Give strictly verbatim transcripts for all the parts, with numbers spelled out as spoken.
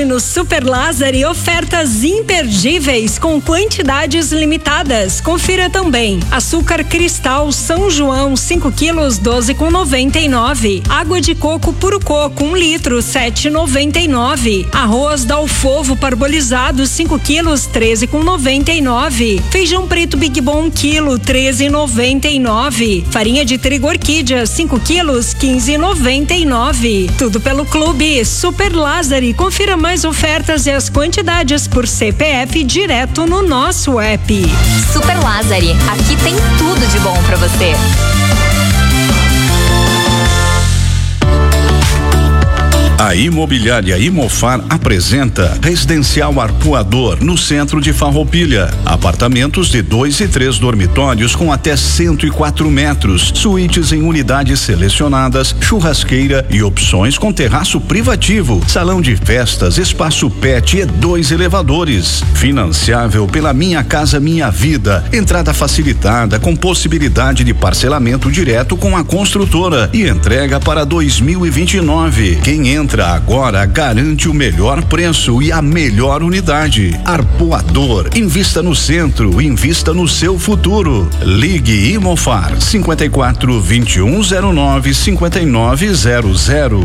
No Super Lázari, ofertas imperdíveis com quantidades limitadas. Confira também: açúcar cristal São João cinco quilos doze com noventa e nove. Água de coco puro coco um litro sete e noventa e nove. Arroz Dalfovo parbolizado cinco quilos treze com noventa e nove. Feijão preto Big Bom um quilo treze e noventa e nove. Farinha de trigo Orquídea cinco quilos quinze e noventa e nove. Tudo pelo Clube Super Lázari. Confira mais Mais ofertas e as quantidades por C P F direto no nosso app. Super Lázari, aqui tem tudo de bom pra você. A Imobiliária Imofar apresenta Residencial Arpoador, no centro de Farroupilha. Apartamentos de dois e três dormitórios com até cento e quatro metros, suítes em unidades selecionadas, churrasqueira e opções com terraço privativo, salão de festas, espaço pet e dois elevadores. Financiável pela Minha Casa Minha Vida. Entrada facilitada com possibilidade de parcelamento direto com a construtora e entrega para dois mil e vinte e nove. Quem entra agora garante o melhor preço e a melhor unidade. Arpoador, invista no centro, invista no seu futuro. Ligue Imofar cinquenta e quatro, vinte e um zero nove, cinquenta e nove zero zero.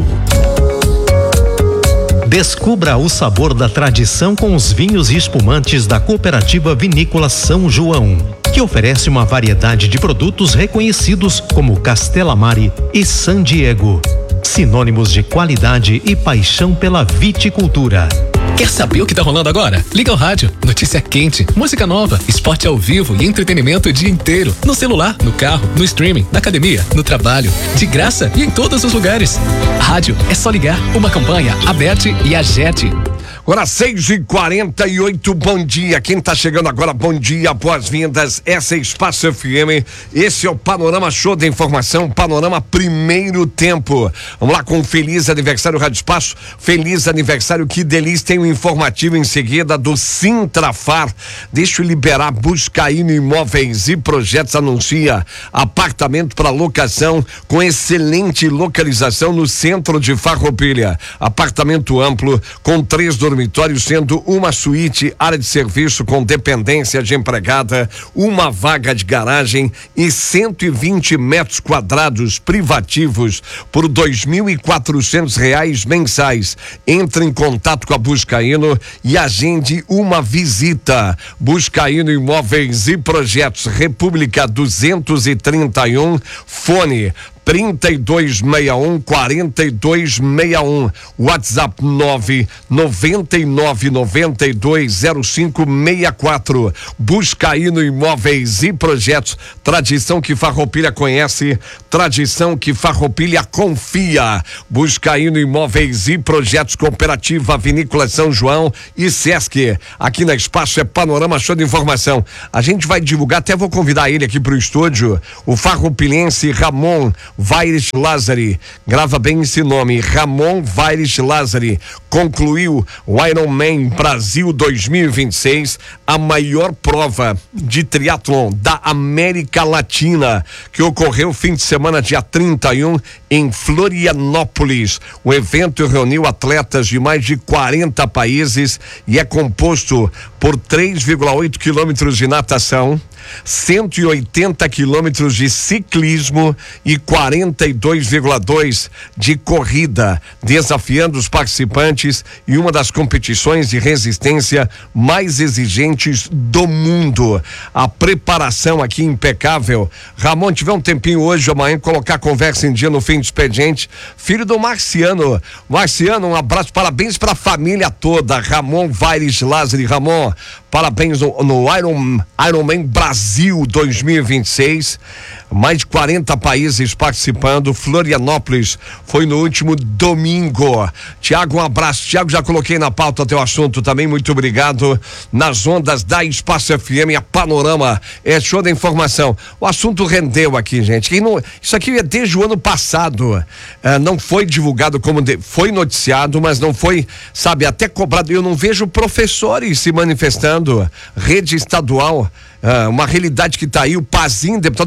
Descubra o sabor da tradição com os vinhos e espumantes da Cooperativa Vinícola São João, que oferece uma variedade de produtos reconhecidos como Castela Mare e San Diego. Sinônimos de qualidade e paixão pela viticultura. Quer saber o que tá rolando agora? Liga o rádio, notícia quente, música nova, esporte ao vivo e entretenimento o dia inteiro. No celular, no carro, no streaming, na academia, no trabalho, de graça e em todos os lugares. Rádio, é só ligar. Uma campanha, Aberte e Agete. Agora seis e quarenta e oito, bom dia. Quem tá chegando agora, bom dia, boas-vindas. Essa é Espaço F M. Esse é o Panorama Show da Informação, Panorama Primeiro Tempo. Vamos lá com feliz aniversário, Rádio Espaço. Feliz aniversário, que delícia. Tem um informativo em seguida do Sintrafar. Deixa eu liberar. Buscaíno Imóveis e Projetos anuncia apartamento para locação com excelente localização no centro de Farroupilha. Apartamento amplo com três dormitórios, sendo uma suíte, área de serviço com dependência de empregada, uma vaga de garagem e cento e vinte metros quadrados privativos por dois mil e quatrocentos reais mensais. Entre em contato com a Buscaíno e agende uma visita. Buscaíno Imóveis e Projetos, República duzentos e trinta e um, fone trinta e dois sessenta e um, quarenta e dois sessenta e um, WhatsApp nove noventa e nove, noventa e dois, zero cinco sessenta e quatro. Buscaíno Imóveis e Projetos, tradição que Farroupilha conhece, tradição que Farroupilha confia. Buscaíno Imóveis e Projetos, Cooperativa Vinícola São João e Sesc. Aqui na Espaço é Panorama Show de Informação. A gente vai divulgar, até vou convidar ele aqui pro estúdio, o farroupilhense Ramon Vaires Lázari. Grava bem esse nome, Ramon Vaires Lázari. Concluiu o Ironman Brasil dois mil e vinte e seis, a maior prova de triatlon da América Latina, que ocorreu fim de semana dia trinta e um em Florianópolis. O evento reuniu atletas de mais de quarenta países e é composto por três vírgula oito quilômetros de natação, cento e oitenta quilômetros de ciclismo e quarenta e dois vírgula dois de corrida, desafiando os participantes em uma das competições de resistência mais exigentes do mundo. A preparação aqui impecável. Ramon, tiver um tempinho hoje ou amanhã, colocar a conversa em dia no fim do expediente. Filho do Marciano. Marciano, um abraço, parabéns para a família toda. Ramon Vaires Lázari. Ramon, parabéns no, no Iron, Ironman Brasil dois mil e vinte e seis. Mais de quarenta países participando. Florianópolis foi no último domingo. Tiago, um abraço. Tiago, já coloquei na pauta teu assunto também, muito obrigado. Nas ondas da Espaço F M, a Panorama é show da informação. O assunto rendeu aqui, gente. Quem não, isso aqui é desde o ano passado. Uh, não foi divulgado como de, foi noticiado, mas não foi, sabe, até cobrado. Eu não vejo professores se manifestando. Rede estadual. Uh, uma realidade que está aí, o Pazinho, deputado Pazinho,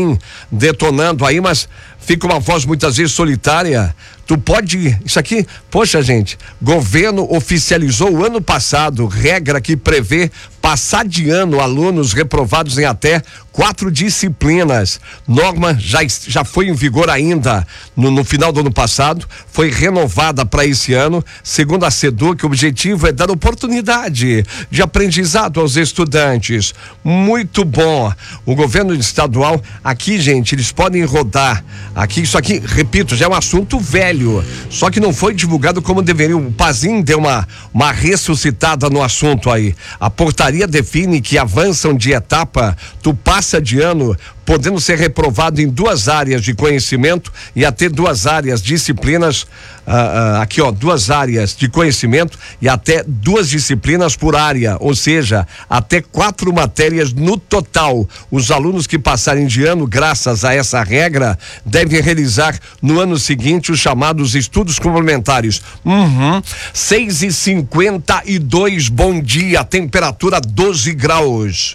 sim detonando aí, mas fica uma voz muitas vezes solitária. Tu pode, isso aqui, poxa gente, governo oficializou o ano passado regra que prevê passar de ano alunos reprovados em até quatro disciplinas. Norma já, já foi em vigor ainda no, no final do ano passado, foi renovada para esse ano, segundo a SEDUC, o objetivo é dar oportunidade de aprendizado aos estudantes. Muito bom. O governo estadual, aqui gente, eles podem rodar, aqui, isso aqui, repito, já é um assunto velho, só que não foi divulgado como deveria. O Pazin deu uma, uma ressuscitada no assunto aí. A portaria define que avançam de etapa, tu passa de ano podendo ser reprovado em duas áreas de conhecimento e até duas áreas disciplinas, ah, ah, aqui ó, duas áreas de conhecimento e até duas disciplinas por área, ou seja, até quatro matérias no total. Os alunos que passarem de ano, graças a essa regra, devem realizar no ano seguinte os chamados estudos complementares. Uhum. seis e cinquenta e dois, bom dia, temperatura doze graus.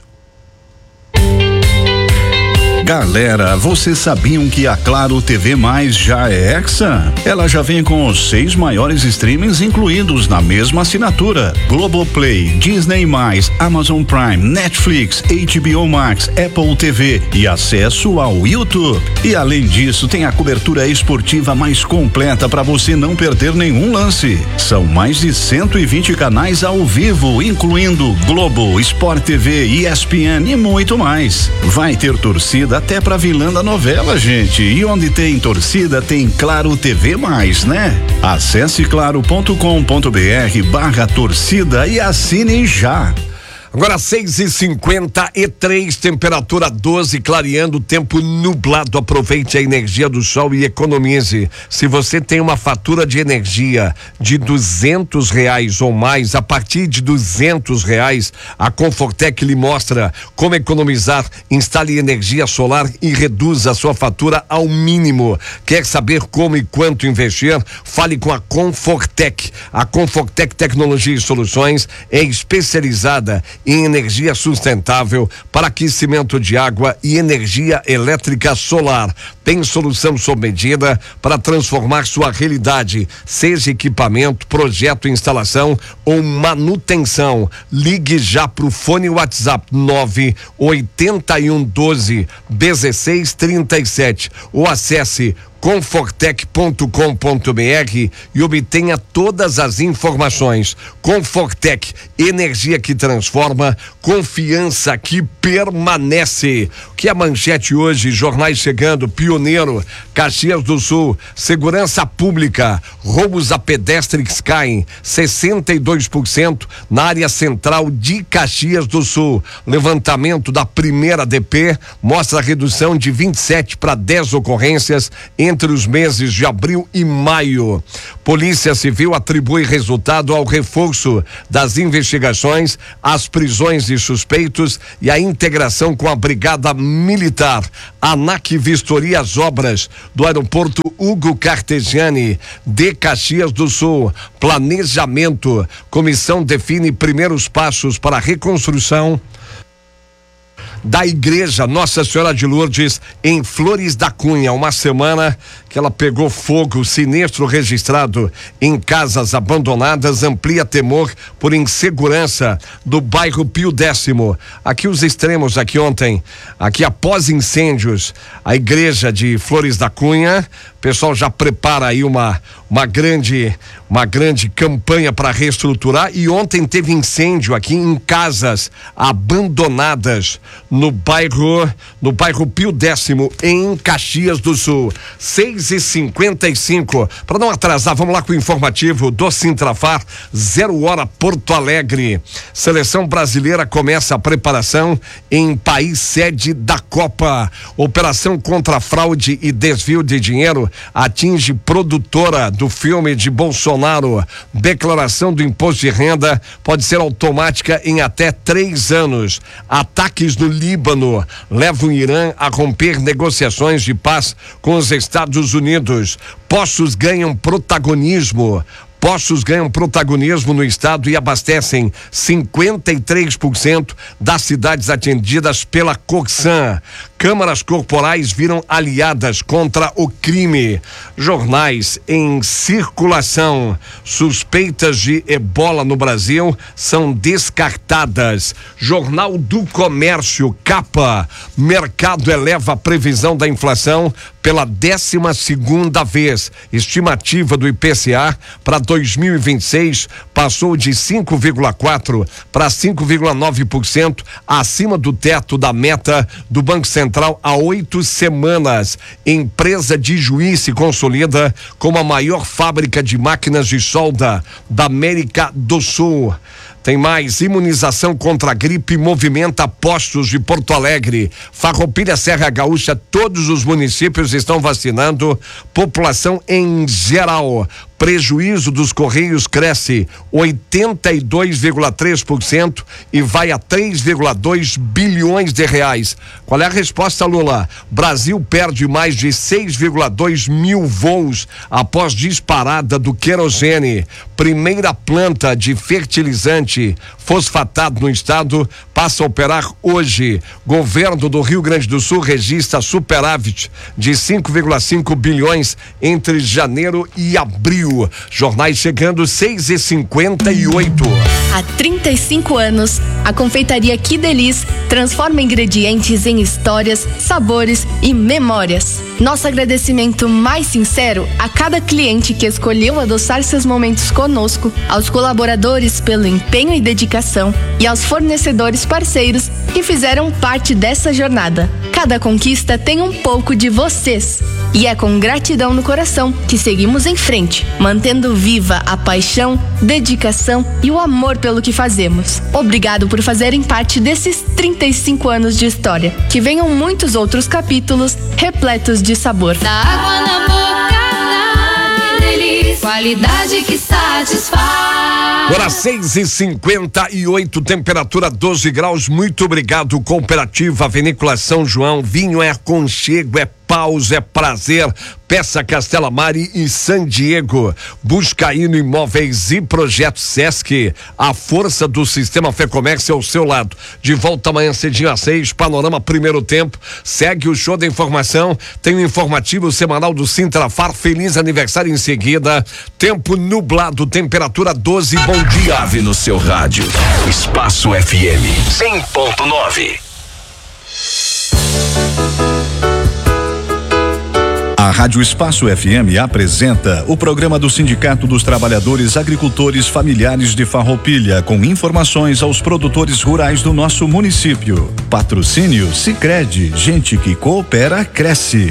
Galera, vocês sabiam que a Claro T V Mais já é Hexa? Ela já vem com os seis maiores streamings incluídos na mesma assinatura: Globoplay, Disney mais, Amazon Prime, Netflix, H B O Max, Apple T V e acesso ao YouTube. E além disso, tem a cobertura esportiva mais completa para você não perder nenhum lance. São mais de cento e vinte canais ao vivo, incluindo Globo, Sport T V, E S P N e muito mais. Vai ter torcida até pra vilã da novela, gente. E onde tem torcida, tem Claro T V mais, né? Acesse claro ponto com ponto br barra torcida e assine já. Agora seis e cinquenta e três, temperatura doze, clareando, tempo nublado. Aproveite a energia do sol e economize. Se você tem uma fatura de energia de duzentos reais ou mais, a partir de duzentos reais, a Confortec lhe mostra como economizar. Instale energia solar e reduza a sua fatura ao mínimo. Quer saber como e quanto investir? Fale com a Confortec. A Confortec Tecnologia e Soluções é especializada em energia sustentável para aquecimento de água e energia elétrica solar. Tem solução sob medida para transformar sua realidade, seja equipamento, projeto, instalação ou manutenção. Ligue já pro fone WhatsApp nove oitenta e um doze dezesseis trinta e sete ou acesse confortec ponto com ponto br e obtenha todas as informações. Confortec, energia que transforma, confiança que permanece. O que é a manchete hoje? Jornais chegando, Pioneiro, Caxias do Sul, segurança pública, roubos a pedestres caem sessenta e dois por cento na área central de Caxias do Sul. Levantamento da primeira D P mostra a redução de vinte e sete para dez ocorrências entre os meses de abril e maio. Polícia Civil atribui resultado ao reforço das investigações, às prisões de suspeitos e à integração com a Brigada Militar. ANAC vistoria as obras do aeroporto Hugo Cartegiani de Caxias do Sul. Planejamento. Comissão define primeiros passos para a reconstrução da igreja Nossa Senhora de Lourdes em Flores da Cunha. Uma semana que ela pegou fogo. Sinistro registrado em casas abandonadas amplia temor por insegurança do bairro Pio Décimo. Aqui os extremos, aqui ontem, aqui após incêndios, a igreja de Flores da Cunha. O pessoal já prepara aí uma uma grande uma grande campanha para reestruturar. E ontem teve incêndio aqui em casas abandonadas no bairro no bairro Pio Décimo em Caxias do Sul. seis e cinquenta e cinco. Para não atrasar, vamos lá com o informativo do Sintrafar. Zero hora Porto Alegre. Seleção brasileira começa a preparação em país sede da Copa. Operação contra fraude e desvio de dinheiro atinge produtora do filme de Bolsonaro. Declaração do imposto de renda pode ser automática em até três anos. Ataques no Líbano levam o Irã a romper negociações de paz com os Estados Unidos. Poços ganham protagonismo. Postos ganham protagonismo no estado e abastecem cinquenta e três por cento das cidades atendidas pela Coxan. Câmaras corporais viram aliadas contra o crime. Jornais em circulação. Suspeitas de ebola no Brasil são descartadas. Jornal do Comércio, capa. Mercado eleva a previsão da inflação pela décima segunda vez. Estimativa do I P C A para dois mil e vinte e seis passou de cinco vírgula quatro para cinco vírgula nove por cento, acima do teto da meta do Banco Central há oito semanas. Empresa de Juiz se consolida como a maior fábrica de máquinas de solda da América do Sul. Tem mais. Imunização contra a gripe movimenta postos de Porto Alegre. Farroupilha, Serra Gaúcha, todos os municípios estão vacinando. População em geral. Prejuízo dos Correios cresce oitenta e dois vírgula três por cento e vai a três vírgula dois bilhões de reais. Qual é a resposta, Lula? Brasil perde mais de seis vírgula dois mil voos após disparada do querosene. Primeira planta de fertilizante fosfatado no estado passa a operar hoje. Governo do Rio Grande do Sul registra superávit de cinco vírgula cinco bilhões entre janeiro e abril. Jornais chegando seis e cinquenta e oito. Há trinta e cinco anos, a confeitaria Que Delis transforma ingredientes em histórias, sabores e memórias. Nosso agradecimento mais sincero a cada cliente que escolheu adoçar seus momentos conosco, aos colaboradores pelo empenho e dedicação e aos fornecedores parceiros que fizeram parte dessa jornada. Cada conquista tem um pouco de vocês. E é com gratidão no coração que seguimos em frente, mantendo viva a paixão, dedicação e o amor pelo que fazemos. Obrigado por fazerem parte desses trinta e cinco anos de história. Que venham muitos outros capítulos repletos de sabor. Da água na boca, delícia, qualidade que satisfaz. Agora seis e cinquenta e oito, temperatura doze graus. Muito obrigado, Cooperativa Vinícola São João. Vinho é aconchego, é pausa, é prazer. Peça Castela Mari e San Diego. Buscaíno Imóveis e Projeto Sesc. A força do sistema Fecomércio ao seu lado. De volta amanhã cedinho às seis. Panorama Primeiro Tempo. Segue o show da informação. Tem o informativo semanal do Sintrafar. Feliz aniversário em seguida. Tempo nublado, temperatura doze. Bom dia. Ave no seu rádio. Espaço F M cem ponto nove. A Rádio Espaço F M apresenta o programa do Sindicato dos Trabalhadores Agricultores Familiares de Farroupilha, com informações aos produtores rurais do nosso município. Patrocínio Sicredi, gente que coopera, cresce.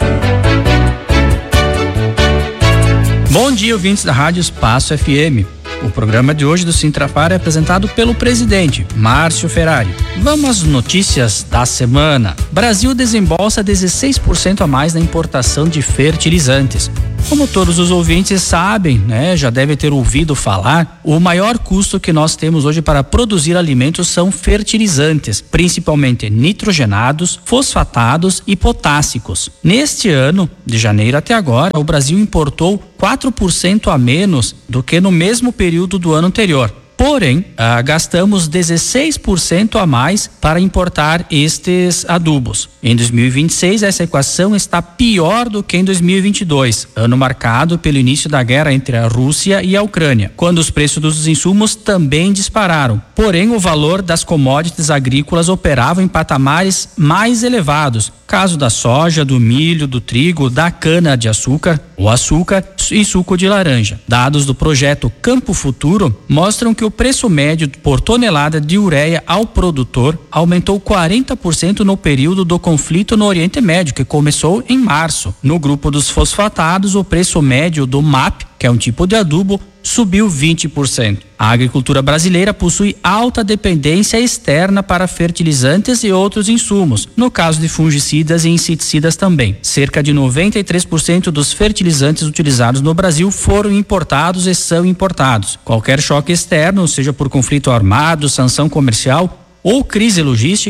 Bom dia, ouvintes da Rádio Espaço F M. O programa de hoje do Sintrafar é apresentado pelo presidente, Márcio Ferrari. Vamos às notícias da semana. Brasil desembolsa dezesseis por cento a mais na importação de fertilizantes. Como todos os ouvintes sabem, né, já devem ter ouvido falar, o maior custo que nós temos hoje para produzir alimentos são fertilizantes, principalmente nitrogenados, fosfatados e potássicos. Neste ano, de janeiro até agora, o Brasil importou quatro por cento a menos do que no mesmo período do ano anterior. Porém, ah, gastamos dezesseis por cento a mais para importar estes adubos. Em dois mil e vinte e seis, essa equação está pior do que em dois mil e vinte e dois, ano marcado pelo início da guerra entre a Rússia e a Ucrânia, quando os preços dos insumos também dispararam. Porém, o valor das commodities agrícolas operava em patamares mais elevados, caso da soja, do milho, do trigo, da cana-de-açúcar, o açúcar e suco de laranja. Dados do projeto Campo Futuro mostram que o preço médio por tonelada de ureia ao produtor aumentou quarenta por cento no período do conflito no Oriente Médio, que começou em março. No grupo dos fosfatados, o preço médio do M A P, que é um tipo de adubo, subiu vinte por cento. A agricultura brasileira possui alta dependência externa para fertilizantes e outros insumos, no caso de fungicidas e inseticidas também. Cerca de noventa e três por cento dos fertilizantes utilizados no Brasil foram importados e são importados. Qualquer choque externo, seja por conflito armado, sanção comercial ou crise logística,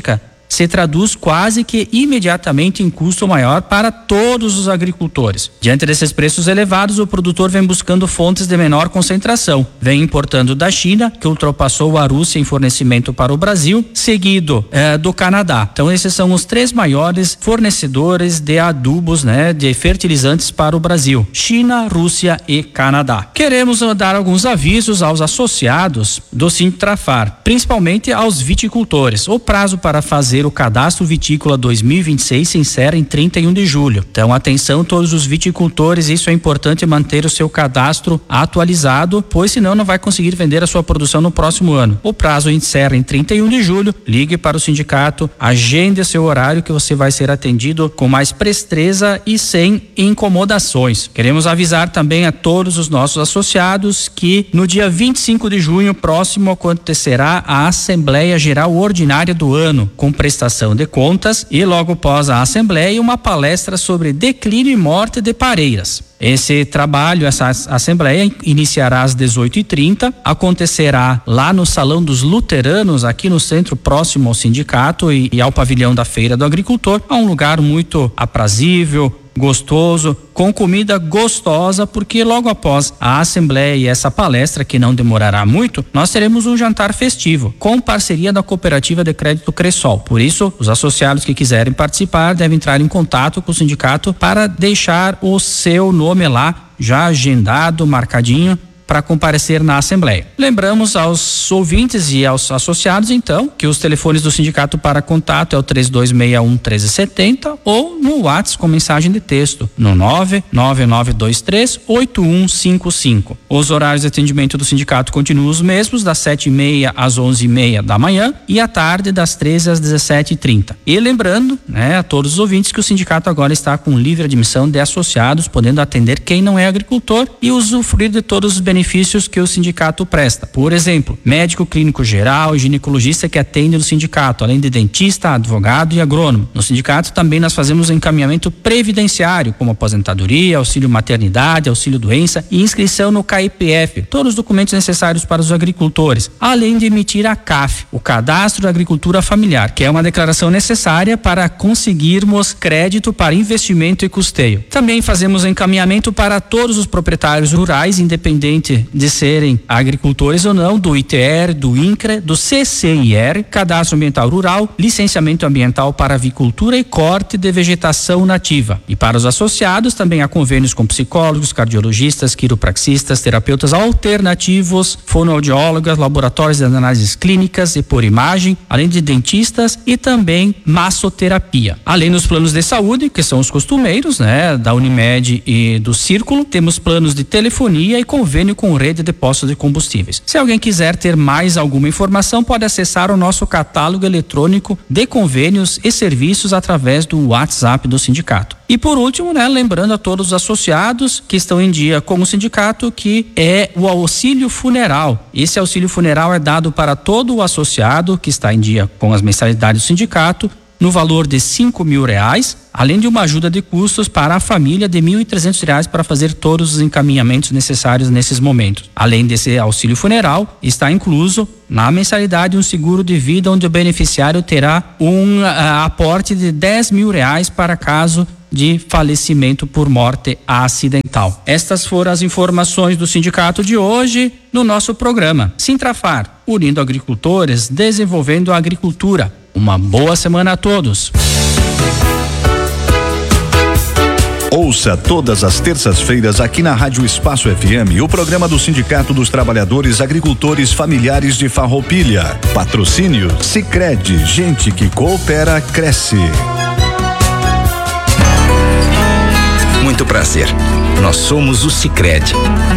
se traduz quase que imediatamente em custo maior para todos os agricultores. Diante desses preços elevados, o produtor vem buscando fontes de menor concentração. Vem importando da China, que ultrapassou a Rússia em fornecimento para o Brasil, seguido eh, do Canadá. Então esses são os três maiores fornecedores de adubos, né, de fertilizantes para o Brasil: China, Rússia e Canadá. Queremos dar alguns avisos aos associados do Sintrafar, principalmente aos viticultores. O prazo para fazer o cadastro vitícola dois mil e vinte e seis se encerra em trinta e um de julho. Então, atenção todos os viticultores, isso é importante, manter o seu cadastro atualizado, pois senão não vai conseguir vender a sua produção no próximo ano. O prazo encerra em trinta e um de julho. Ligue para o sindicato, agende seu horário que você vai ser atendido com mais presteza e sem incomodações. Queremos avisar também a todos os nossos associados que no dia vinte e cinco de junho próximo acontecerá a Assembleia Geral Ordinária do ano, com prestação de contas, e logo após a Assembleia uma palestra sobre declínio e morte de pareiras. Esse trabalho, essa assembleia iniciará às dezoito e trinta, acontecerá lá no Salão dos Luteranos, aqui no centro próximo ao sindicato e, e ao pavilhão da Feira do Agricultor. É um lugar muito aprazível, gostoso, com comida gostosa, porque logo após a assembleia e essa palestra, que não demorará muito, nós teremos um jantar festivo com parceria da Cooperativa de Crédito Cressol. Por isso, os associados que quiserem participar devem entrar em contato com o sindicato para deixar o seu nome lá já agendado, marcadinho, para comparecer na Assembleia. Lembramos aos ouvintes e aos associados, então, que os telefones do sindicato para contato é o três dois seis um, um três sete zero ou no WhatsApp com mensagem de texto no nove nove nove dois três oito um cinco cinco. Os horários de atendimento do sindicato continuam os mesmos, das sete e meia às onze e meia da manhã e à tarde das treze às dezessete e trinta. E lembrando, né, a todos os ouvintes que o sindicato agora está com livre admissão de associados, podendo atender quem não é agricultor e usufruir de todos os benefícios benefícios que o sindicato presta. Por exemplo, médico clínico geral e ginecologista que atende no sindicato, além de dentista, advogado e agrônomo. No sindicato também nós fazemos encaminhamento previdenciário, como aposentadoria, auxílio maternidade, auxílio doença e inscrição no K I P F, todos os documentos necessários para os agricultores, além de emitir a C A F, o Cadastro da Agricultura Familiar, que é uma declaração necessária para conseguirmos crédito para investimento e custeio. Também fazemos encaminhamento para todos os proprietários rurais, independente de serem agricultores ou não, do I T R, do INCRA, do C C I R, Cadastro Ambiental Rural, licenciamento ambiental para avicultura e corte de vegetação nativa. E para os associados também há convênios com psicólogos, cardiologistas, quiropraxistas, terapeutas alternativos, fonoaudiólogas, laboratórios de análises clínicas e por imagem, além de dentistas e também massoterapia. Além dos planos de saúde, que são os costumeiros, né, da Unimed e do Círculo, temos planos de telefonia e convênio com rede de postos de combustíveis. Se alguém quiser ter mais alguma informação, pode acessar o nosso catálogo eletrônico de convênios e serviços através do WhatsApp do sindicato. E por último, né, lembrando a todos os associados que estão em dia com o sindicato, que é o auxílio funeral. Esse auxílio funeral é dado para todo o associado que está em dia com as mensalidades do sindicato, no valor de cinco mil reais, além de uma ajuda de custos para a família de mil e trezentos reais para fazer todos os encaminhamentos necessários nesses momentos. Além desse auxílio funeral, está incluso na mensalidade um seguro de vida, onde o beneficiário terá um uh, aporte de dez mil reais para caso de falecimento por morte acidental. Estas foram as informações do sindicato de hoje no nosso programa Sintrafar, unindo agricultores, desenvolvendo a agricultura. Uma boa semana a todos. Ouça todas as terças-feiras aqui na Rádio Espaço F M o programa do Sindicato dos Trabalhadores Agricultores Familiares de Farroupilha. Patrocínio Sicredi, gente que coopera, cresce. Muito prazer. Nós somos o Sicredi.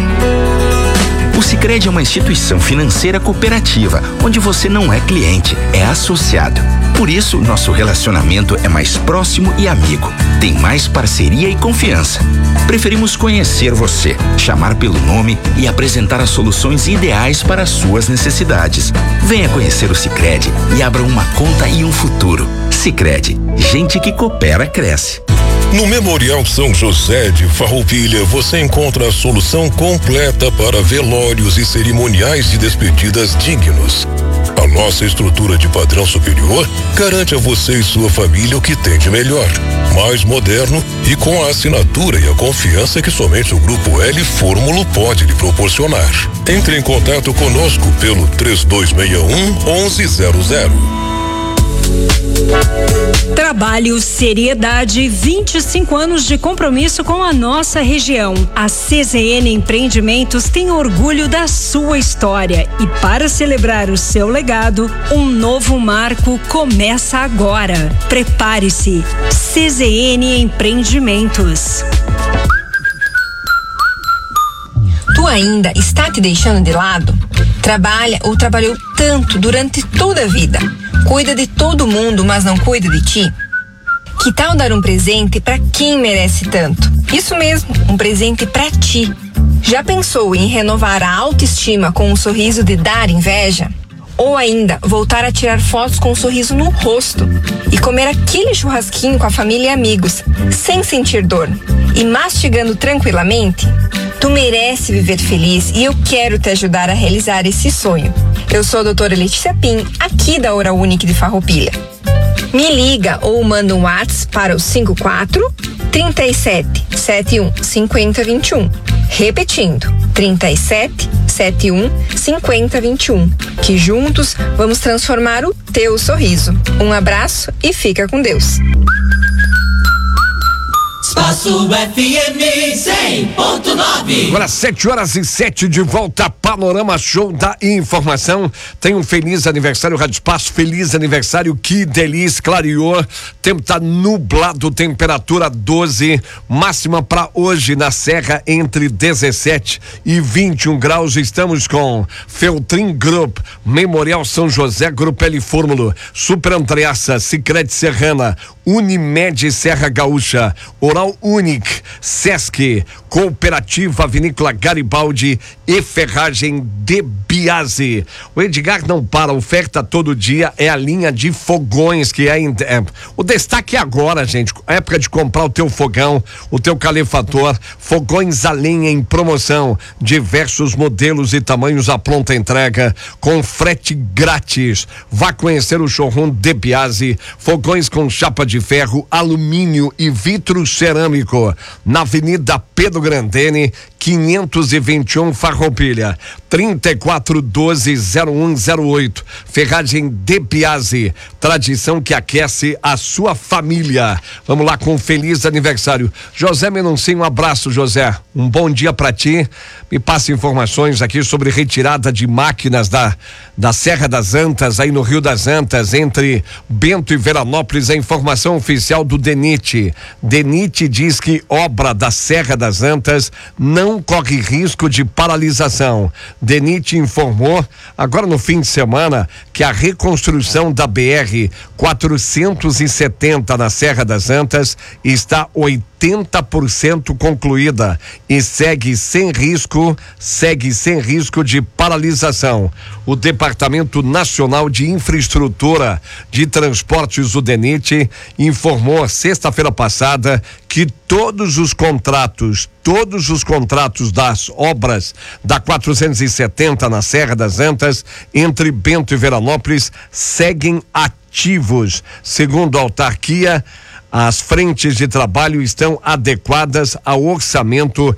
O Sicredi é uma instituição financeira cooperativa, onde você não é cliente, é associado. Por isso, nosso relacionamento é mais próximo e amigo. Tem mais parceria e confiança. Preferimos conhecer você, chamar pelo nome e apresentar as soluções ideais para as suas necessidades. Venha conhecer o Sicredi e abra uma conta e um futuro. Sicredi, gente que coopera, cresce. No Memorial São José de Farroupilha, você encontra a solução completa para velórios e cerimoniais de despedidas dignos. A nossa estrutura de padrão superior garante a você e sua família o que tem de melhor, mais moderno e com a assinatura e a confiança que somente o Grupo L Fórmulo pode lhe proporcionar. Entre em contato conosco pelo três dois seis um, onze zero zero. Trabalho, seriedade, vinte e cinco anos de compromisso com a nossa região. A C Z N Empreendimentos tem orgulho da sua história e para celebrar o seu legado, um novo marco começa agora. Prepare-se. C Z N Empreendimentos. Tu ainda está te deixando de lado? Trabalha ou trabalhou tanto durante toda a vida? Cuida de todo mundo, mas não cuida de ti? Que tal dar um presente para quem merece tanto? Isso mesmo, um presente para ti. Já pensou em renovar a autoestima com um sorriso de dar inveja? Ou ainda, voltar a tirar fotos com um sorriso no rosto e comer aquele churrasquinho com a família e amigos, sem sentir dor e mastigando tranquilamente? Tu merece viver feliz e eu quero te ajudar a realizar esse sonho. Eu sou a doutora Letícia Pim, aqui da Oral Unique de Farroupilha. Me liga ou manda um WhatsApp para o cinco quatro, três sete, sete um, cinco zero dois um. Repetindo, trinta e sete, setenta e um, cinquenta, vinte e um. Que juntos vamos transformar o teu sorriso. Um abraço e fica com Deus. Espaço F M cem ponto nove. Agora sete horas e sete, de volta, Panorama Show da Informação. Tem um feliz aniversário, Rádio Espaço, feliz aniversário, que delícia, clareou, tempo tá nublado, temperatura doze, máxima para hoje na Serra entre dezessete e vinte e um graus. Estamos com Feltrin Group, Memorial São José, Grupo L Fórmulo, Super Andreassa, Sicredi Serrana, Unimed Serra Gaúcha, Oral Unique, Sesc, Cooperativa Vinícola Garibaldi e Ferragem de Biase. O Edgar não para, oferta todo dia, é a linha de fogões que é, é o destaque agora, gente, época de comprar o teu fogão, o teu calefator, fogões a lenha em promoção, diversos modelos e tamanhos à pronta entrega, com frete grátis. Vá conhecer o showroom de Biase, fogões com chapa de ferro, alumínio e vidro cerâmico, na Avenida Pedro Grandene, quinhentos e vinte e um, Farroupilha, trinta e quatro, doze, zero um zero oito. Ferragem de Biase, tradição que aquece a sua família. Vamos lá com um feliz aniversário. José Menoncinho, um abraço, José. Um bom dia para ti. Me passa informações aqui sobre retirada de máquinas da, da Serra das Antas, aí no Rio das Antas, entre Bento e Veranópolis. A informação oficial do DENIT. DENIT diz que obra da Serra das Antas não corre risco de paralisação. DENIT informou agora no fim de semana que a reconstrução da B R quatrocentos e setenta na Serra das Antas está oitenta por cento concluída e segue sem risco, segue sem risco de paralisação. O Departamento Nacional de Infraestrutura de Transportes, o DENIT, informou sexta-feira passada que todos os contratos, todos os contratos das obras da quatrocentos e setenta na Serra das Antas, entre Bento e Veranópolis, seguem ativos. Segundo a autarquia, as frentes de trabalho estão adequadas ao orçamento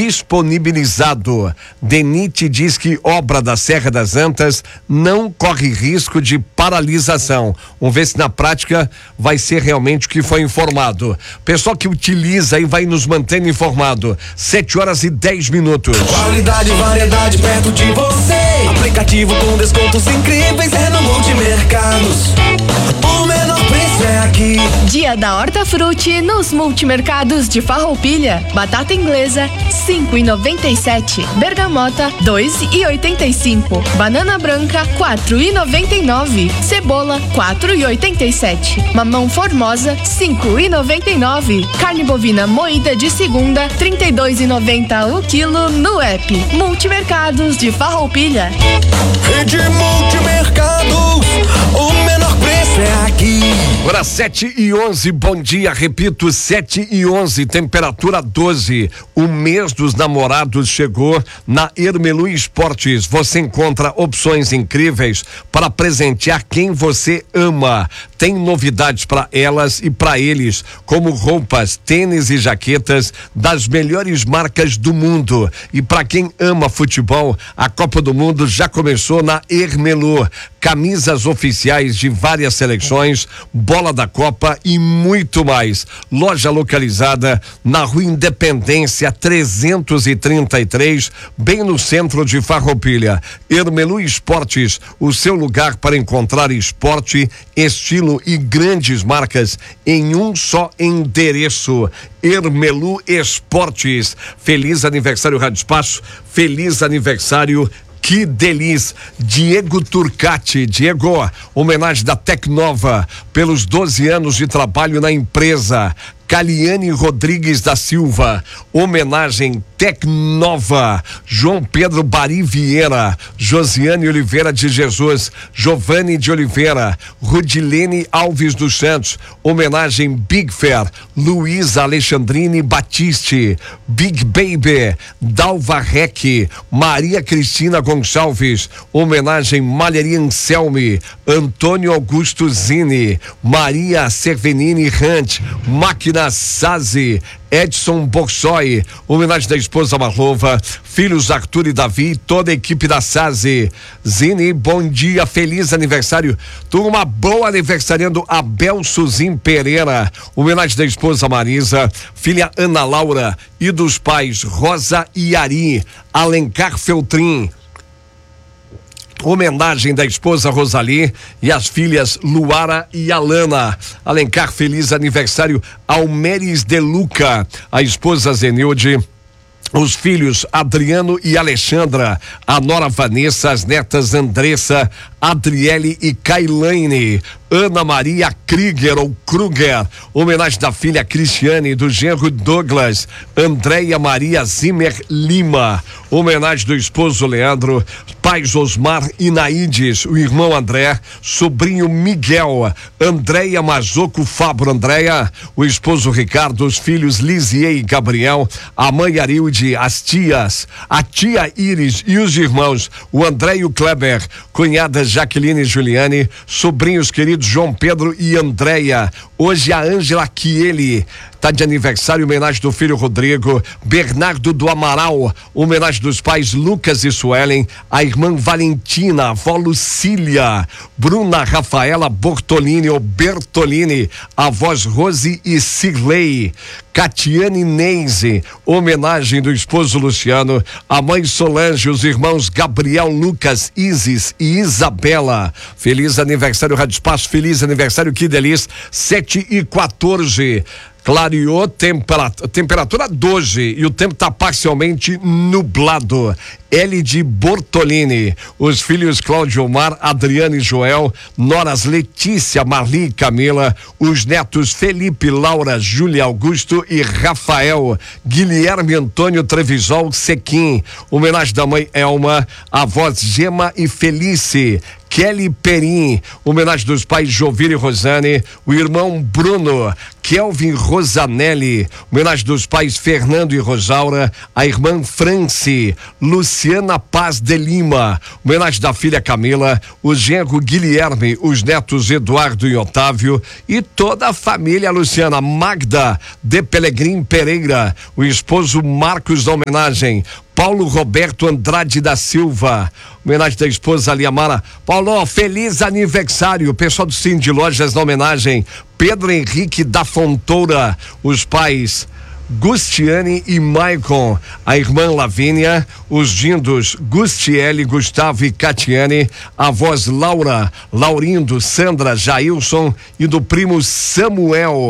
disponibilizado. DENIT diz que obra da Serra das Antas não corre risco de paralisação. Vamos ver se na prática vai ser realmente o que foi informado. Pessoal que utiliza e vai nos mantendo informado. Sete horas e dez minutos. Qualidade e variedade perto de você. Aplicativo com descontos incríveis é no Multimercados. O menor preço é aqui. Dia da Hortafruti nos multimercados de Farroupilha. Batata inglesa cinco e noventa e sete, bergamota dois e oitenta e cinco, banana branca quatro e noventa e nove, cebola quatro e oitenta e sete, mamão formosa cinco e noventa e nove, carne bovina moída de segunda trinta e dois e noventa o quilo no app. Multimercados de Farroupilha. Rede Multimercados, o menor preço é aqui. Agora sete e onze, bom dia, repito, sete e onze, temperatura doze. O mês dos namorados chegou na Ermelu Esportes. Você encontra opções incríveis para presentear quem você ama. Tem novidades para elas e para eles, como roupas, tênis e jaquetas das melhores marcas do mundo. E para quem ama futebol, a Copa do Mundo já começou na Ermelu. Camisas oficiais de várias seleções, bola da Copa e muito mais. Loja localizada na Rua Independência trezentos e trinta e três, bem no centro de Farroupilha. Ermelu Esportes, o seu lugar para encontrar esporte, estilo e grandes marcas em um só endereço. Ermelu Esportes. Feliz aniversário Rádio Espaço, feliz aniversário Que delícia! Diego Turcati. Diego, homenagem da Tecnova pelos doze anos de trabalho na empresa. Caliane Rodrigues da Silva, homenagem Tecnova. João Pedro Bari Vieira, Josiane Oliveira de Jesus, Giovanni de Oliveira, Rudilene Alves dos Santos, homenagem Big Fair, Luísa Alexandrine Batiste, Big Baby, Dalva Rec, Maria Cristina Gonçalves, homenagem Malheria Anselmi, Antônio Augusto Zini, Maria Cervenini Hunt, Máquina Sazi, Edson Borsoi, homenagem da esposa Marlova, filhos Arthur e Davi, toda a equipe da Sazi. Zini, bom dia, feliz aniversário. Turma boa aniversariando Abel Suzin Pereira, homenagem da esposa Marisa, filha Ana Laura e dos pais Rosa e Ari, Alencar Feltrin. Homenagem da esposa Rosali e as filhas Luara e Alana. Alencar, feliz aniversário Almeres de Luca, a esposa Zenilde, os filhos Adriano e Alexandra, a nora Vanessa, as netas Andressa, Adriele e Kailane, Ana Maria Krieger ou Kruger, homenagem da filha Cristiane, do genro Douglas, Andréia Maria Zimmer Lima, homenagem do esposo Leandro, pais Osmar e Naides, o irmão André, sobrinho Miguel, Andréia Mazoco Fabro Andréia, o esposo Ricardo, os filhos Lisier e Gabriel, a mãe Arilde, as tias, a tia Iris e os irmãos, o André e o Kleber, cunhadas Jaqueline e Juliane, sobrinhos queridos João Pedro e Andréia. Hoje a Ângela Chieli tá de aniversário, homenagem do filho Rodrigo, Bernardo do Amaral, homenagem dos pais Lucas e Suelen, a irmã Valentina, a avó Lucília, Bruna Rafaela Bortolini ou Bertolini, avós Rose e Cirlei, Catiane Neise, homenagem do esposo Luciano, a mãe Solange, os irmãos Gabriel, Lucas, Isis e Isabela. Feliz aniversário Rádio Espaço, feliz aniversário, que delícia. Sete e quatorze. Clareou, temperatura, temperatura doze e o tempo está parcialmente nublado. L de Bortolini, os filhos Cláudio Omar, Adriano e Joel, noras Letícia, Marli e Camila, os netos Felipe, Laura, Júlia, Augusto e Rafael, Guilherme Antônio Trevisol Sequim, homenagem da mãe Elma, avós Gema e Felice, Kelly Perim, homenagem dos pais Jovir e Rosane, o irmão Bruno, Kelvin Rosanelli, homenagem dos pais Fernando e Rosaura, a irmã Franci, Luciana Paz de Lima, homenagem da filha Camila, o genro Guilherme, os netos Eduardo e Otávio e toda a família Luciana, Magda de Pelegrim Pereira, o esposo Marcos da homenagem, Paulo Roberto Andrade da Silva, homenagem da esposa Liamara. Paulo, feliz aniversário, pessoal do Cine de Lojas na homenagem, Pedro Henrique da Fontoura, os pais Gustiane e Maicon, a irmã Lavínia, os dindos Gustiele, Gustavo e Catiane, a avós Laura, Laurindo, Sandra, Jailson e do primo Samuel,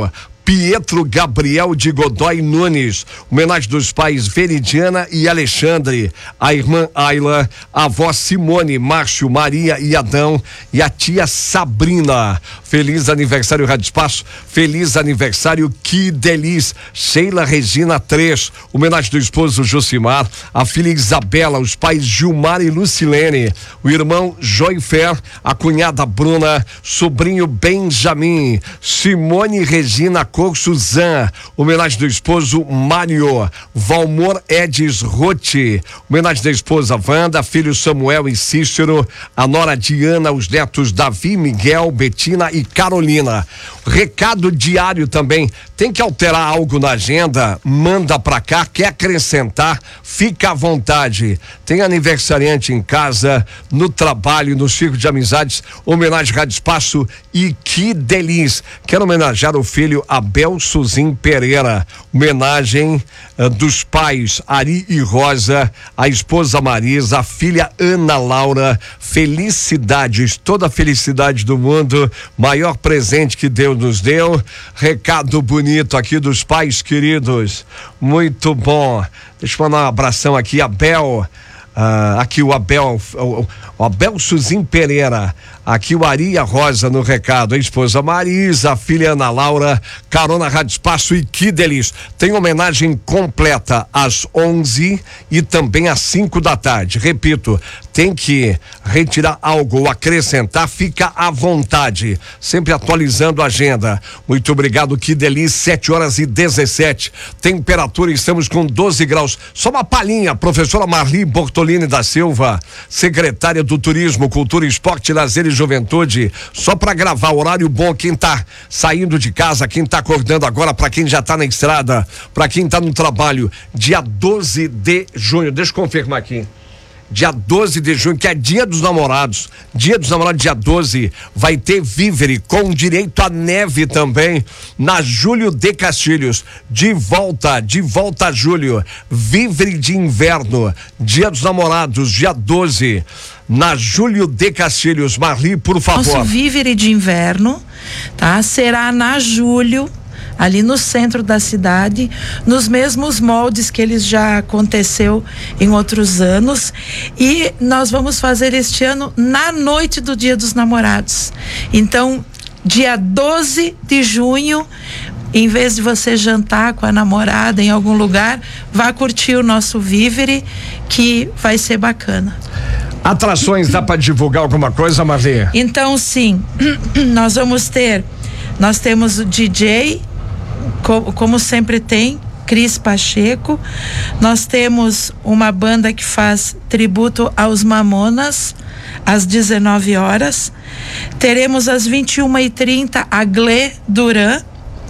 Pietro Gabriel de Godoy Nunes. Homenagem dos pais Veridiana e Alexandre, a irmã Ayla, a avó Simone, Márcio, Maria e Adão e a tia Sabrina. Feliz aniversário, Rádio Espaço. Feliz aniversário, que delícia. Sheila Regina três. Homenagem do esposo Josimar, a filha Isabela, os pais Gilmar e Lucilene, o irmão Joifer, a cunhada Bruna, sobrinho Benjamin, Simone Regina Cor Suzan, homenagem do esposo Mário, Valmor Edis Rotti, homenagem da esposa Wanda, filho Samuel e Cícero, a nora Diana, os netos Davi, Miguel, Betina e Carolina. Recado diário também, tem que alterar algo na agenda, manda pra cá, quer acrescentar, fica à vontade. Tem aniversariante em casa, no trabalho, no círculo de amizades, homenagem Rádio Espaço e que delícia. Quero homenagear o filho Abel Suzin Pereira, homenagem uh, dos pais Ari e Rosa, a esposa Marisa, a filha Ana Laura, felicidades, toda a felicidade do mundo, maior presente que Deus nos deu. Recado bonito aqui dos pais queridos, muito bom. Deixa eu mandar um abração aqui, Abel. Uh, aqui o Abel, o, o Abel Suzin Pereira, aqui o Aria Rosa no recado, a esposa Marisa, a filha Ana Laura, carona Rádio Espaço e que delícia. Tem homenagem completa às onze e também às cinco da tarde. Repito, tem que retirar algo ou acrescentar, fica à vontade, sempre atualizando a agenda. Muito obrigado, que delícia. Sete horas e dezessete, temperatura, estamos com doze graus. Só uma palhinha, professora Marli Bortolini da Silva, secretária do Turismo, Cultura, Esporte, Lazer e Juventude, só para gravar, horário bom, quem tá saindo de casa, quem tá acordando agora, para quem já tá na estrada, para quem tá no trabalho, dia doze de junho, deixa eu confirmar aqui. Dia doze de junho, que é dia dos namorados, dia dos namorados, dia doze, vai ter vívere com direito à neve também, na Júlio de Castilhos, de volta, de volta Júlio, vívere de inverno, dia dos namorados, dia doze, na Júlio de Castilhos. Marli, por favor. Nosso vívere de inverno, tá? Será na Júlio, ali no centro da cidade, nos mesmos moldes que eles já aconteceu em outros anos, e nós vamos fazer este ano na noite do Dia dos Namorados. Então, dia doze de junho, em vez de você jantar com a namorada em algum lugar, vá curtir o nosso vívere, que vai ser bacana. Atrações, dá para divulgar alguma coisa, Marli? Então, sim, nós vamos ter, nós temos o D J, como, como sempre tem, Cris Pacheco. Nós temos uma banda que faz tributo aos Mamonas, às dezenove horas. Teremos às vinte e uma e trinta a Glê Duran.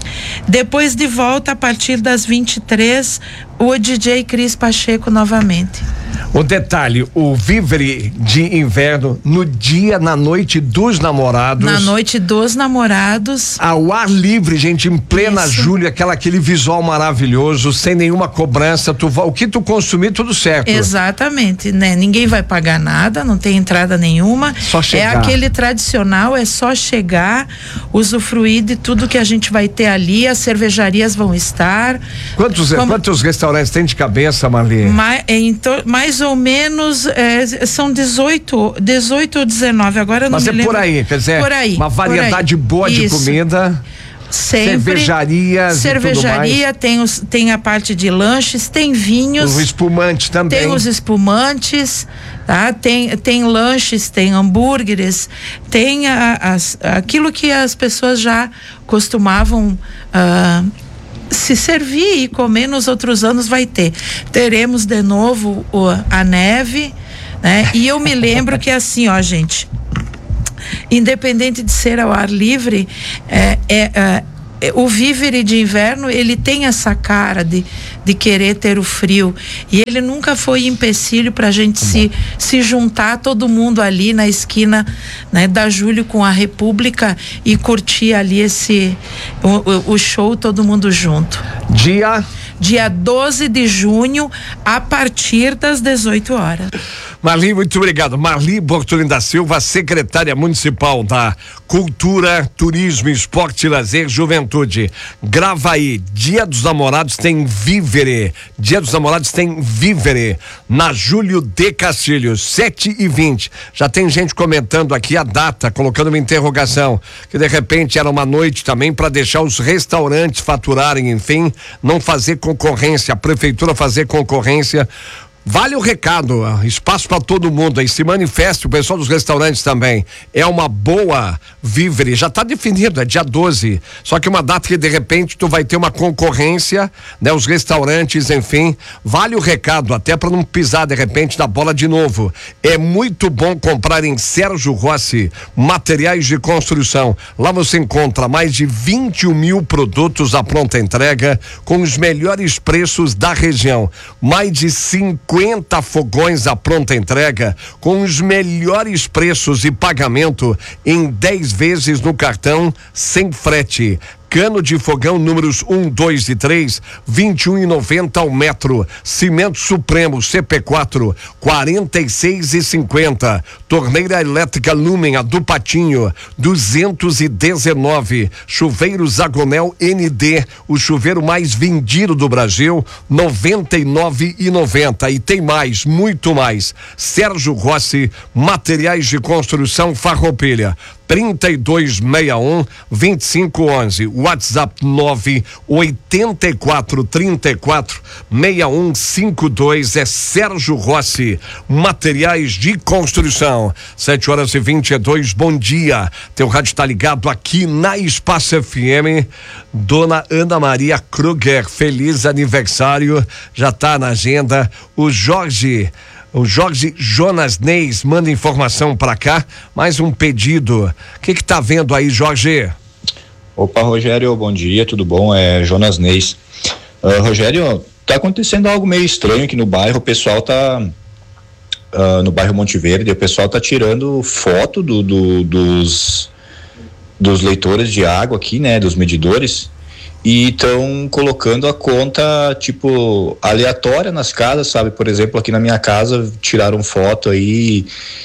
Depois, de volta, a partir das vinte e três, o D J Cris Pacheco novamente. O detalhe, o vívere de inverno no dia, na noite dos namorados. Na noite dos namorados. Ao ar livre, gente, em plena Isso. julho, aquela, aquele visual maravilhoso, sem nenhuma cobrança, tu, o que tu consumir, tudo certo. Exatamente, né? Ninguém vai pagar nada, não tem entrada nenhuma. Só chegar. É aquele tradicional, é só chegar, usufruir de tudo que a gente vai ter ali, as cervejarias vão estar. Quantos, Como... quantos restaurantes tem de cabeça, Marli? Mais, então, mais ou menos é, são dezoito, dezoito ou dezenove, agora eu não Mas me é lembro. por aí, quer dizer, por aí, uma variedade aí. boa de Isso. comida. Sempre. Cervejarias Cervejaria, e tudo mais. tem, os, tem a parte de lanches, tem vinhos. O espumante também. Tem os espumantes, tá? Tem, tem lanches, tem hambúrgueres, tem a, as, aquilo que as pessoas já costumavam uh, se servir e comer nos outros anos, vai ter. Teremos de novo o, a neve, né? E eu me lembro que assim, ó, gente, independente de ser ao ar livre, é, é, é, o vívere de inverno, ele tem essa cara de, de querer ter o frio, e ele nunca foi empecilho pra gente se, se juntar todo mundo ali na esquina, né, da Júlio com a República e curtir ali esse o, o show todo mundo junto. Dia? Dia doze de junho, a partir das dezoito horas. Marli, muito obrigado. Marli Bortolin da Silva, secretária municipal da Cultura, Turismo, Esporte, Lazer, Juventude. Gravaí, Dia dos Namorados tem Vívere. Dia dos Namorados tem Vívere. Na Júlio de Castilhos, sete e vinte. Já tem gente comentando aqui a data, colocando uma interrogação, que de repente era uma noite também para deixar os restaurantes faturarem, enfim, não fazer concorrência, a prefeitura fazer concorrência. Vale o recado, espaço para todo mundo aí, se manifeste o pessoal dos restaurantes também. É uma boa Vívere, já está definido, é dia doze. Só que uma data que de repente tu vai ter uma concorrência, né? Os restaurantes, enfim, vale o recado, até para não pisar de repente na bola de novo. É muito bom comprar em Sérgio Rossi materiais de construção. Lá você encontra mais de vinte e um mil produtos à pronta entrega com os melhores preços da região. Mais de cinquenta fogões à pronta entrega com os melhores preços e pagamento em dez vezes no cartão sem frete. Cano de fogão números um, dois e três, vinte e um e noventa ao metro. Cimento Supremo C P quatro, quarenta e seis e cinquenta. Torneira elétrica Lumen, a do Patinho, duzentos e dezenove. Chuveiro Zagonel N D, o chuveiro mais vendido do Brasil, noventa e nove e noventa. E tem mais, muito mais. Sérgio Rossi, materiais de construção Farroupilha. trinta e dois sessenta e um, vinte e cinco onze. WhatsApp nove oitenta e quatro, trinta e quatro, sessenta e um cinquenta e dois. É Sérgio Rossi, materiais de construção. sete horas e vinte e dois. Bom dia. Teu rádio está ligado aqui na Espaço F M. Dona Ana Maria Kruger, feliz aniversário. Já está na agenda. O Jorge O Jorge Jonas Neis manda informação para cá, mais um pedido. O que que tá vendo aí, Jorge? Opa, Rogério, bom dia, tudo bom? É Jonas Neis. Uh, Rogério, tá acontecendo algo meio estranho aqui no bairro. O pessoal tá uh, no bairro Monte Verde, o pessoal tá tirando foto do, do, dos dos leitores de água aqui, né, dos medidores. E estão colocando a conta, tipo, aleatória nas casas, sabe? Por exemplo, aqui na minha casa, tiraram foto aí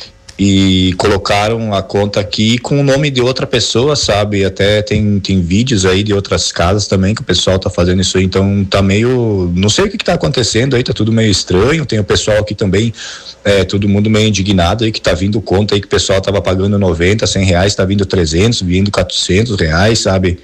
e colocaram a conta aqui com o nome de outra pessoa, sabe? Até tem, tem vídeos aí de outras casas também que o pessoal tá fazendo isso aí, então tá meio, não sei o que que tá acontecendo aí, tá tudo meio estranho. Tem o pessoal aqui também, é, todo mundo meio indignado aí, que tá vindo conta aí que o pessoal tava pagando noventa, cem reais, tá vindo trezentos, vindo quatrocentos reais, sabe?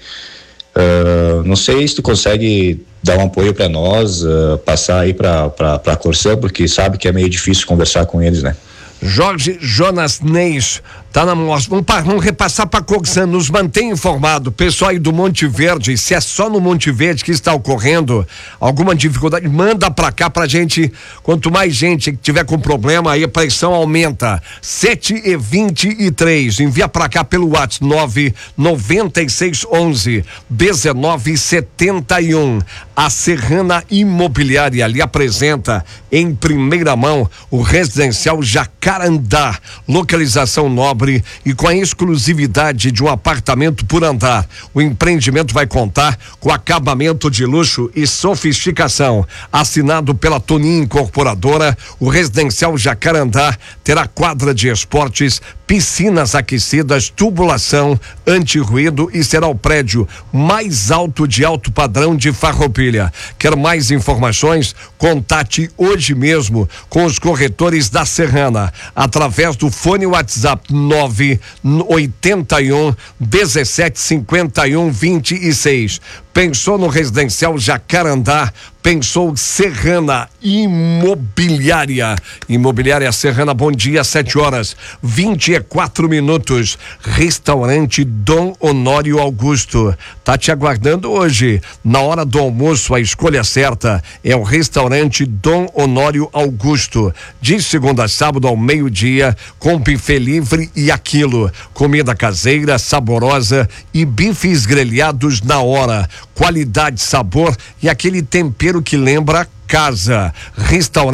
Uh, não sei se tu consegue dar um apoio para nós, uh, passar aí para para Corsã, porque sabe que é meio difícil conversar com eles, né? Jorge Jonas Neis, tá na mostra. Vamos, vamos repassar para Corsã, nos mantém informado. Pessoal aí do Monte Verde, se é só no Monte Verde que está ocorrendo alguma dificuldade, manda para cá pra gente. Quanto mais gente que tiver com problema, aí a pressão aumenta. sete e vinte e três. Envia para cá pelo WhatsApp nove noventa e seis onze dezenove setenta e um. A Serrana Imobiliária lhe apresenta em primeira mão o residencial Jacarandá, localização nobre e com a exclusividade de um apartamento por andar. O empreendimento vai contar com acabamento de luxo e sofisticação. Assinado pela Toninho Incorporadora, o residencial Jacarandá terá quadra de esportes, piscinas aquecidas, tubulação, anti-ruído e será o prédio mais alto de alto padrão de Farroupilha. Quer mais informações? Contate hoje mesmo com os corretores da Serrana através do fone WhatsApp nove oitenta e um dezessete cinquenta e um vinte e seis. Pensou no residencial Jacarandá? Pensou Serrana Imobiliária. Imobiliária Serrana, bom dia, sete horas vinte e quatro minutos. Restaurante Dom Honório Augusto tá te aguardando hoje. Na hora do almoço, a escolha certa é o restaurante Dom Honório Augusto. De segunda a sábado ao meio-dia, com buffet livre e aquilo. Comida caseira, saborosa e bifes grelhados na hora. Qualidade, sabor e aquele tempero que lembra casa. Restaurante